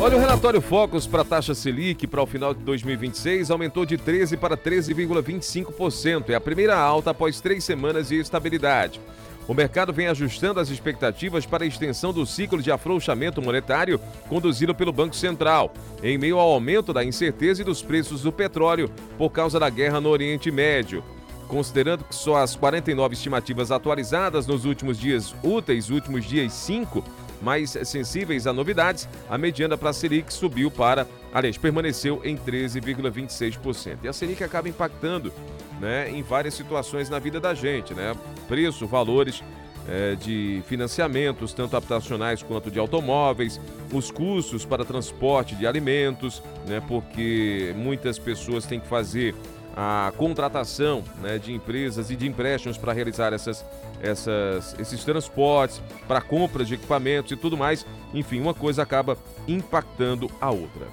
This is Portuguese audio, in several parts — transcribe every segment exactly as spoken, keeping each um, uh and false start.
Olha, o relatório Focus para a taxa Selic para o final de dois mil e vinte e seis aumentou de treze para treze vírgula vinte e cinco por cento. É a primeira alta após três semanas de estabilidade. O mercado vem ajustando as expectativas para a extensão do ciclo de afrouxamento monetário conduzido pelo Banco Central, em meio ao aumento da incerteza e dos preços do petróleo por causa da guerra no Oriente Médio. Considerando que só as quarenta e nove estimativas atualizadas nos últimos dias úteis, últimos dias cinco, mais sensíveis a novidades, a mediana para a Selic subiu para, aliás, permaneceu em treze vírgula vinte e seis por cento. E a Selic acaba impactando, né, em várias situações na vida da gente, né? Preço, valores é, de financiamentos, tanto habitacionais quanto de automóveis, os custos para transporte de alimentos, né? Porque muitas pessoas têm que fazer a contratação, né, de empresas e de empréstimos para realizar essas, essas, esses transportes, para compra de equipamentos e tudo mais. Enfim, uma coisa acaba impactando a outra.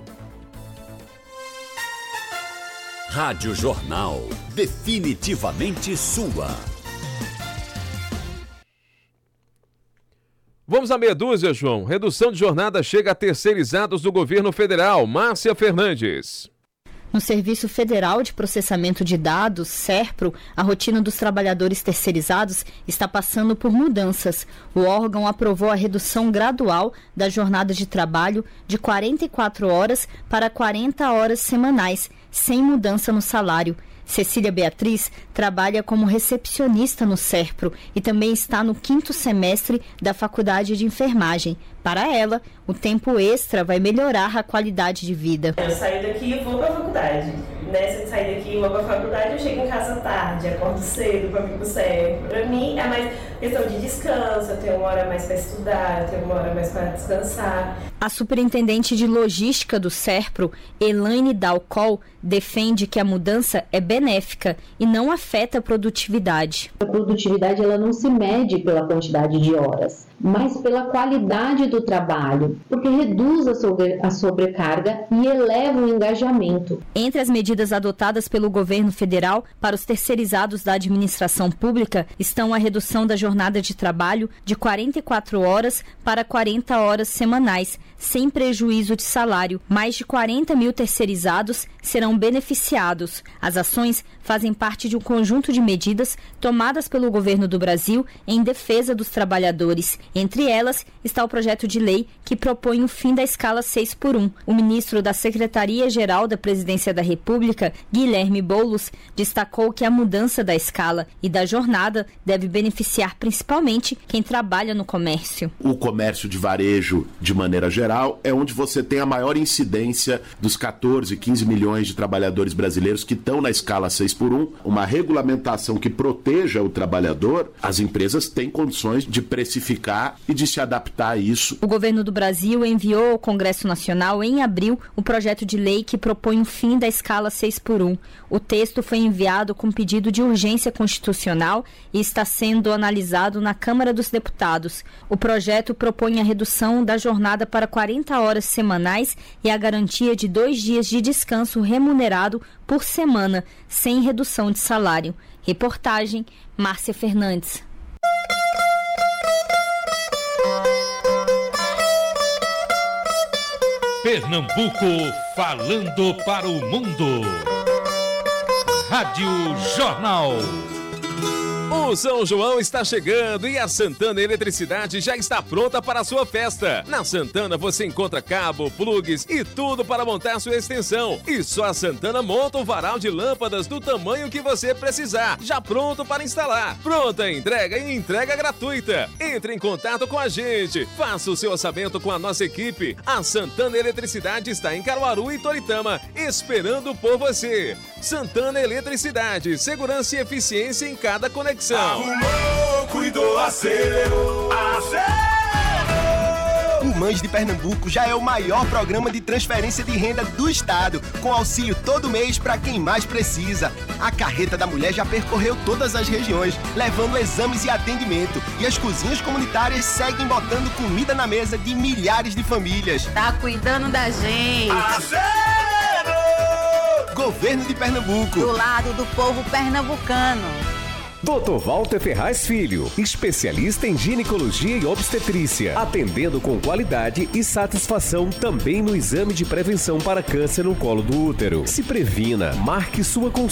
Rádio Jornal, definitivamente sua. Vamos a meia dúzia, João. Redução de jornada chega a terceirizados do governo federal. Márcia Fernandes. No Serviço Federal de Processamento de Dados, SERPRO, a rotina dos trabalhadores terceirizados está passando por mudanças. O órgão aprovou a redução gradual da jornada de trabalho de quarenta e quatro horas para quarenta horas semanais, sem mudança no salário. Cecília Beatriz trabalha como recepcionista no SERPRO e também está no quinto semestre da Faculdade de Enfermagem. Para ela, o tempo extra vai melhorar a qualidade de vida. Eu saio daqui e vou para a faculdade. Né? Se eu sair daqui e vou para a faculdade, eu chego em casa tarde, acordo cedo para vir para o SERPRO. Para mim é mais questão de descanso, eu tenho uma hora mais para estudar, eu tenho uma hora mais para descansar. A superintendente de logística do SERPRO, Elaine Dalcol, defende que a mudança é benéfica e não afeta a produtividade. A produtividade ela não se mede pela quantidade de horas, mas pela qualidade do trabalho, porque reduz a, sobre, a sobrecarga e eleva o engajamento. Entre as medidas adotadas pelo governo federal para os terceirizados da administração pública estão a redução da jornada de trabalho de quarenta e quatro horas para quarenta horas semanais, sem prejuízo de salário. Mais de quarenta mil terceirizados serão beneficiados. As ações fazem parte de um conjunto de medidas tomadas pelo governo do Brasil em defesa dos trabalhadores. Entre elas está o projeto de lei que propõe o fim da escala seis por um. O ministro da Secretaria-Geral da Presidência da República, Guilherme Boulos, destacou que a mudança da escala e da jornada deve beneficiar principalmente quem trabalha no comércio. O comércio de varejo, de maneira geral, é onde você tem a maior incidência dos catorze, quinze milhões de trabalhadores brasileiros que estão na escala seis por um. Uma regulamentação que proteja o trabalhador, as empresas têm condições de precificar e de se adaptar a isso. O governo do Brasil enviou ao Congresso Nacional em abril o projeto de lei que propõe o fim da escala seis por um. O texto foi enviado com pedido de urgência constitucional e está sendo analisado na Câmara dos Deputados. O projeto propõe a redução da jornada para quarenta horas semanais e a garantia de dois dias de descanso remunerado por semana, sem redução de salário. Reportagem, Márcia Fernandes. Pernambuco falando para o mundo. Rádio Jornal. O São João está chegando e a Santana Eletricidade já está pronta para a sua festa. Na Santana você encontra cabo, plugs e tudo para montar sua extensão. E só a Santana monta um varal de lâmpadas do tamanho que você precisar, já pronto para instalar. Pronta a entrega e entrega gratuita. Entre em contato com a gente. Faça o seu orçamento com a nossa equipe. A Santana Eletricidade está em Caruaru e Toritama, esperando por você. Santana Eletricidade, segurança e eficiência em cada conexão. Arrumou, cuidou, acelerou, acelerou. O Mães de Pernambuco já é o maior programa de transferência de renda do estado, com auxílio todo mês para quem mais precisa. A carreta da mulher já percorreu todas as regiões, levando exames e atendimento. E as cozinhas comunitárias seguem botando comida na mesa de milhares de famílias. Tá cuidando da gente. Acelerou! Governo de Pernambuco. Do lado do povo pernambucano. doutor Walter Ferraz Filho, especialista em ginecologia e obstetrícia, atendendo com qualidade e satisfação também no exame de prevenção para câncer no colo do útero. Se previna, marque sua consulta